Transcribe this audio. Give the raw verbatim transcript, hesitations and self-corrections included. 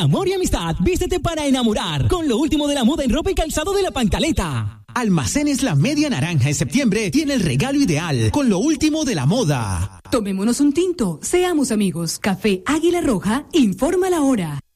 amor y amistad, vístete para enamorar con lo último de la moda en ropa y calzado de La Pancaleta. Almacenes La Media Naranja en septiembre tiene el regalo ideal con lo último de la moda. Tomémonos un tinto, seamos amigos. Café Águila Roja informa la hora.